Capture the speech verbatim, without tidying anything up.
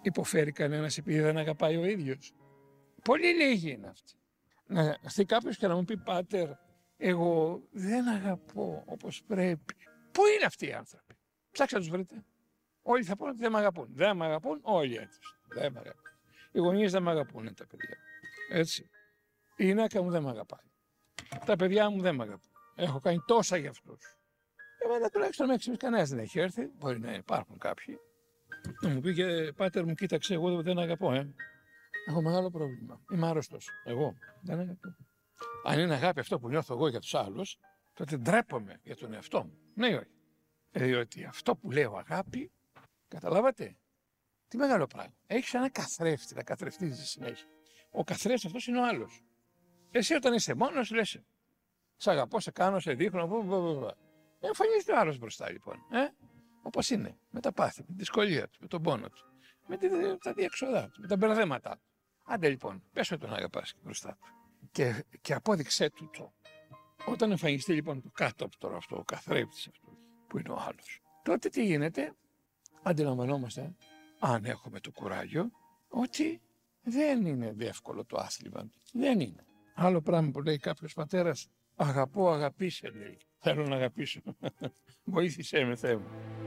υποφέρει κανένας επειδή δεν αγαπάει ο ίδιος. Πολύ λίγοι είναι αυτοί. Να έρθει κάποιος και να μου πει, πάτερ, εγώ δεν αγαπώ όπως πρέπει. Πού είναι αυτοί οι άνθρωποι? Ψάξτε να τους βρείτε. Όλοι θα πούνε ότι δεν με αγαπούν. Δεν με αγαπούν όλοι έτσι. Δεν με αγαπούν. Οι γονείς δεν με αγαπούν τα παιδιά. Έτσι. Η γυναίκα μου δεν με αγαπάει. Τα παιδιά μου δεν με αγαπούν. Έχω κάνει τόσα για αυτούς. Εμένα τουλάχιστον μέχρι στιγμής κανένας δεν έχει έρθει. Μπορεί να υπάρχουν κάποιοι. Να μου πει και, πάτερ μου, κοίταξε, εγώ δεν αγαπώ, ε. Έχω μεγάλο πρόβλημα. Είμαι άρρωστος. Εγώ δεν αγαπώ. Αν είναι αγάπη αυτό που νιώθω εγώ για τους άλλους, τότε ντρέπομαι για τον εαυτό μου. Ναι ή όχι? Διότι αυτό που λέω αγάπη, καταλάβατε, τι μεγάλο πράγμα. Έχεις ένα καθρέφτη, να καθρεφτίζεις συνέχεια. Ο καθρέφτης αυτός είναι ο άλλος. Εσύ όταν είσαι μόνος λες, σ' αγαπώ, σε κάνω, σε δείχνω, μπλα. Εμφανίζεται ο άλλος μπροστά λοιπόν. Ε? Όπως είναι, με τα πάθη, με τη δυσκολία του, με τον πόνο του, με τη, τα διεξοδά του, με τα μπερδέματά του. Άντε λοιπόν, πες ότι τον αγαπάς μπροστά του. Και, και απόδειξέ του το. Όταν εμφανιστεί λοιπόν το κάτωπτρο αυτό, ο καθρέφτης αυτό, που είναι ο άλλος, τότε τι γίνεται? Αντιλαμβανόμαστε, αν έχουμε το κουράγιο, ότι δεν είναι εύκολο το άθλημα. Δεν είναι. Άλλο πράγμα που λέει κάποιος πατέρας, αγαπώ, αγαπήσε, λέει. Θέλω να αγαπήσω. Βοήθησέ με, Θεέ μου.